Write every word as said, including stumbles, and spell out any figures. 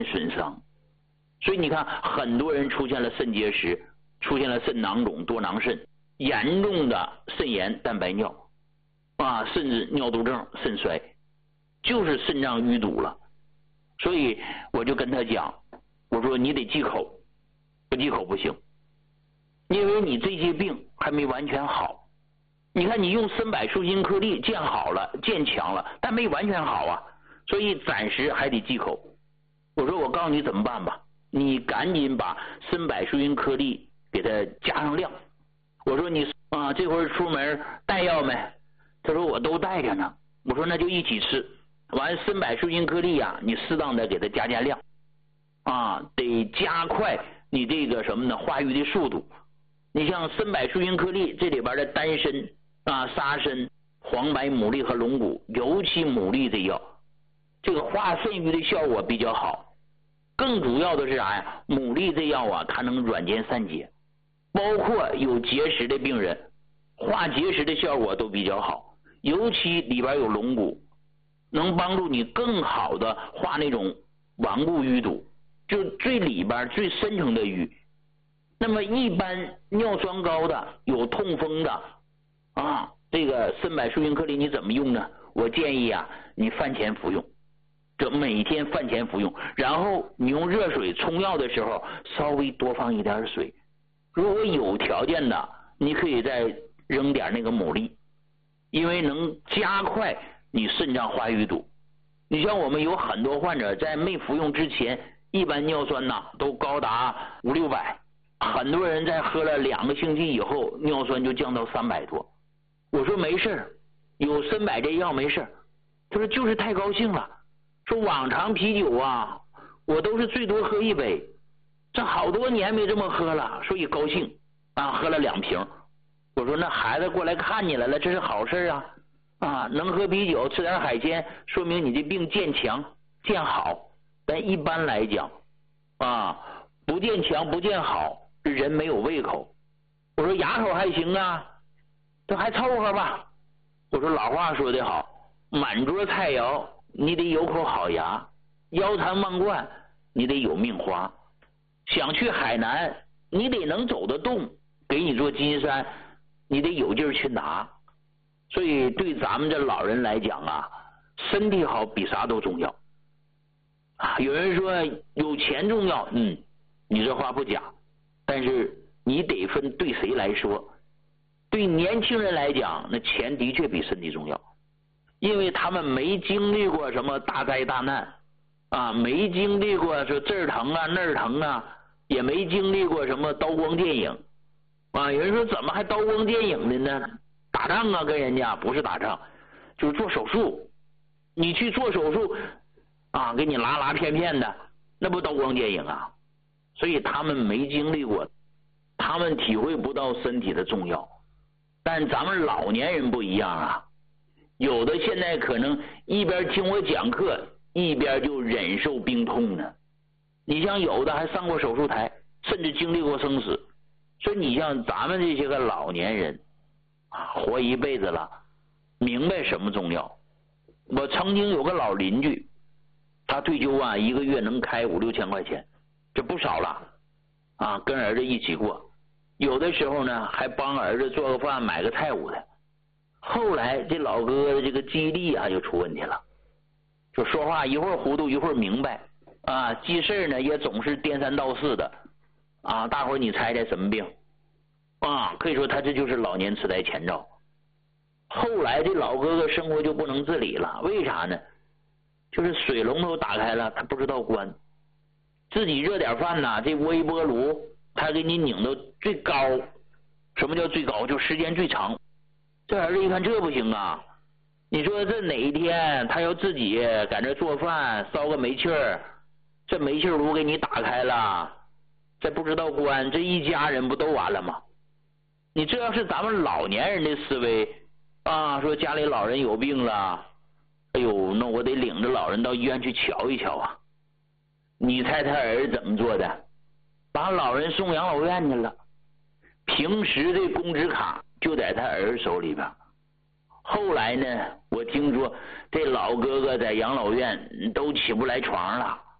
损伤。所以你看，很多人出现了肾结石，出现了肾囊肿、多囊肾，严重的肾炎、蛋白尿啊，甚至尿毒症、肾衰，就是肾脏淤堵了。所以我就跟他讲，我说你得忌口，不忌口不行，因为你这些病还没完全好。你看你用参柏树心颗粒见好了，见强了，但没完全好啊，所以暂时还得忌口。我说我告诉你怎么办吧，你赶紧把参柏树心颗粒给它加上量。我说你啊，这会儿出门带药没？他说我都带着呢。我说那就一起吃。完参柏树心颗粒啊，你适当的给它加加量啊，得加快你这个什么呢化瘀的速度。你像参柏树心颗粒这里边的丹参啊、沙参、黄白牡蛎和龙骨，尤其牡蛎这药，这个化肾瘀的效果比较好。更主要的是啥呀？牡蛎这药啊，它能软坚散结，包括有结石的病人，化结石的效果都比较好。尤其里边有龙骨，能帮助你更好的化那种顽固淤堵，就最里边最深层的瘀。那么一般尿酸高的、有痛风的啊，这个参柏树心颗粒你怎么用呢？我建议啊，你饭前服用，这每天饭前服用，然后你用热水冲药的时候稍微多放一点水。如果有条件的，你可以再扔点那个牡蛎，因为能加快你肾脏化瘀堵。你像我们有很多患者在没服用之前，一般尿酸呐都高达五六百，很多人在喝了两个星期以后，尿酸就降到三百多。我说没事，有参柏这药没事。他说就是太高兴了，说往常啤酒啊，我都是最多喝一杯，这好多年没这么喝了，所以高兴啊，喝了两瓶。我说那孩子过来看你来了，这是好事啊，啊，能喝啤酒吃点海鲜，说明你这病渐强渐好。但一般来讲啊，不渐强不渐好，人没有胃口。我说牙口还行啊，这还凑合吧。我说老话说得好，满桌菜肴你得有口好牙，腰缠万贯你得有命花。想去海南你得能走得动，给你座金山你得有劲儿去拿。所以对咱们这老人来讲啊，身体好比啥都重要啊。有人说有钱重要，嗯，你这话不假，但是你得分对谁来说。对年轻人来讲，那钱的确比身体重要，因为他们没经历过什么大灾大难啊，没经历过说这儿疼啊那儿疼啊，也没经历过什么刀光剑影啊。有人说怎么还刀光剑影的呢？打仗啊，跟人家不是打仗，就是做手术。你去做手术啊，给你拉拉片片的，那不刀光剑影啊。所以他们没经历过，他们体会不到身体的重要。但咱们老年人不一样啊，有的现在可能一边听我讲课，一边就忍受病痛呢。你像有的还上过手术台，甚至经历过生死。所以你像咱们这些个老年人啊，活一辈子了，明白什么重要。我曾经有个老邻居，他退休啊，一个月能开五六千块钱，这不少了啊，跟儿子一起过。有的时候呢，还帮儿子做个饭、买个菜物的。后来这老哥哥的这个记忆力啊就出问题了，就说话一会儿糊涂一会儿明白啊，记事呢也总是颠三倒四的啊。大伙儿你猜猜什么病啊？可以说他这就是老年痴呆前兆。后来这老哥哥生活就不能自理了，为啥呢？就是水龙头打开了他不知道关，自己热点饭呐，这微波炉他给你拧到最高。什么叫最高？就时间最长。这儿子一看这不行啊，你说这哪一天他要自己在这做饭烧个煤气儿，这煤气炉给你打开了，这不知道关，这一家人不都完了吗？你这要是咱们老年人的思维啊，说家里老人有病了，哎呦，那我得领着老人到医院去瞧一瞧啊。你猜他儿子怎么做的？把老人送养老院去了，平时的工资卡就在他儿子手里边。后来呢，我听说这老哥哥在养老院都起不来床了，